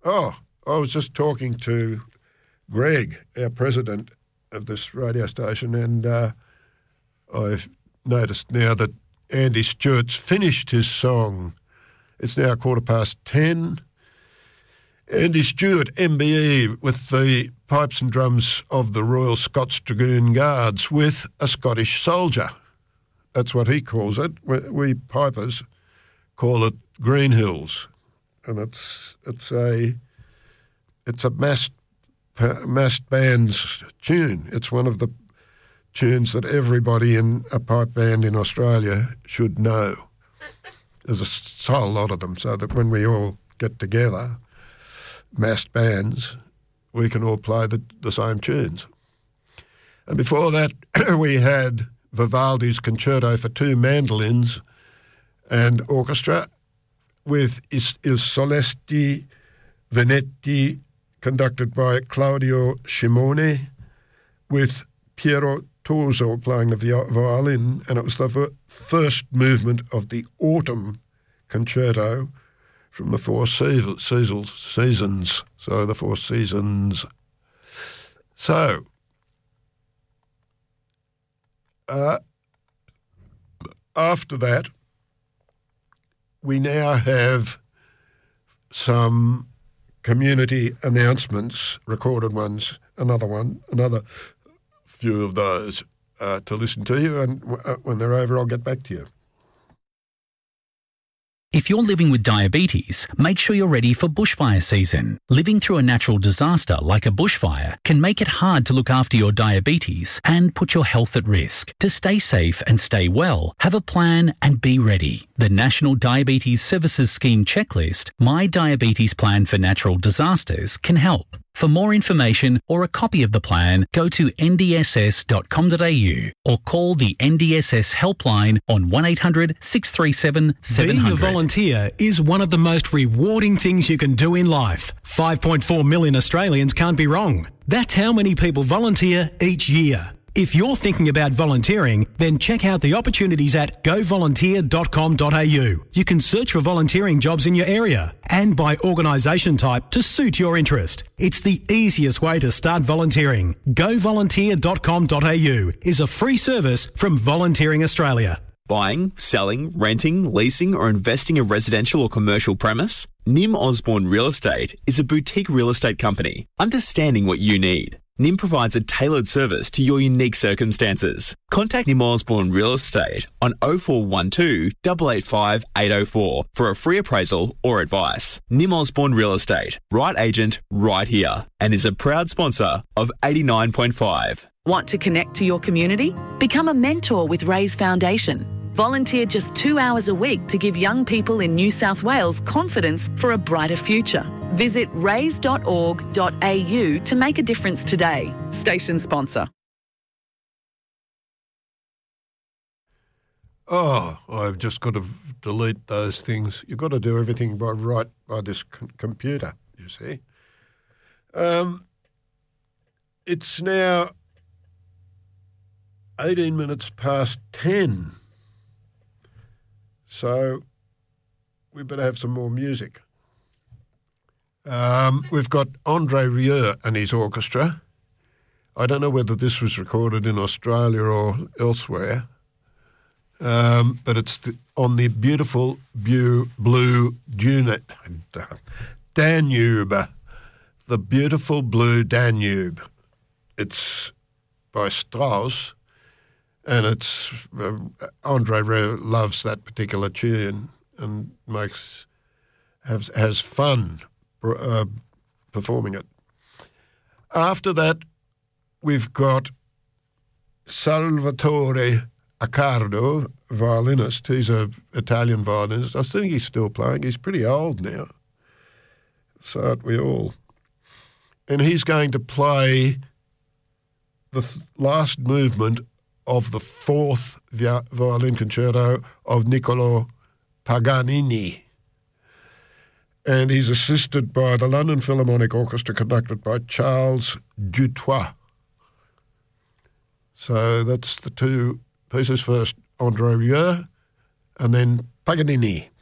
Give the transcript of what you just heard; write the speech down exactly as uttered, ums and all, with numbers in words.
Oh, I was just talking to Greg, our president of this radio station, and uh, I've noticed now that Andy Stewart's finished his song. It's now quarter past ten. Andy Stewart, M B E, with the pipes and drums of the Royal Scots Dragoon Guards with a Scottish soldier. That's what he calls it. We, we pipers call it Green Hills, and it's it's a it's a massed massed band's tune. It's one of the tunes that everybody in a pipe band in Australia should know. There's a whole lot of them, so that when we all get together, massed bands, we can all play the, the same tunes. And before that, we had Vivaldi's Concerto for Two Mandolins and Orchestra with Il Solesti Venetti, conducted by Claudio Scimone, with Piero Torzo playing the violin, and it was the first movement of the Autumn Concerto from the Four Seasons, seasons, so the Four Seasons. So, uh, after that, we now have some community announcements, recorded ones, another one, another few of those uh, to listen to you, and w- uh, when they're over, I'll get back to you. If you're living with diabetes, make sure you're ready for bushfire season. Living through a natural disaster like a bushfire can make it hard to look after your diabetes and put your health at risk. To stay safe and stay well, have a plan and be ready. The National Diabetes Services Scheme checklist, My Diabetes Plan for Natural Disasters, can help. For more information or a copy of the plan, go to n d s s dot com dot a u or call the N D S S helpline on one eight hundred six three seven seven hundred. Being a volunteer is one of the most rewarding things you can do in life. five point four million Australians can't be wrong. That's how many people volunteer each year. If you're thinking about volunteering, then check out the opportunities at go volunteer dot com dot a u. You can search for volunteering jobs in your area and by organisation type to suit your interest. It's the easiest way to start volunteering. go volunteer dot com dot a u is a free service from Volunteering Australia. Buying, selling, renting, leasing or investing a residential or commercial premise? Nim Osborne Real Estate is a boutique real estate company, understanding what you need. Nim provides a tailored service to your unique circumstances. Contact Nim Osborne Real Estate on oh four one two, eight eight five, eight oh four for a free appraisal or advice. Nim Osborne Real Estate, right agent, right here, and is a proud sponsor of eighty-nine point five. Want to connect to your community? Become a mentor with Raise Foundation. Volunteer just two hours a week to give young people in New South Wales confidence for a brighter future. Visit raise dot org dot a u to make a difference today. Station sponsor. Oh, I've just got to delete those things. You've got to do everything by right by this c- computer, you see. Um, it's now eighteen minutes past ten. So we better have some more music. Um, we've got Andre Rieu and his orchestra. I don't know whether this was recorded in Australia or elsewhere, um, but it's the, on the beautiful bu- blue Dune- Danube, the beautiful blue Danube. It's by Strauss, and it's uh, Andre Rieu loves that particular tune and makes has has fun uh, performing it. After that, we've got Salvatore Accardo, violinist. He's an Italian violinist. I think he's still playing. He's pretty old now. So aren't we all? And he's going to play the th- last movement of the fourth vi- violin concerto of Niccolò Paganini. And he's assisted by the London Philharmonic Orchestra, conducted by Charles Dutoit. So that's the two pieces. First, Andre Rieu, and then Paganini.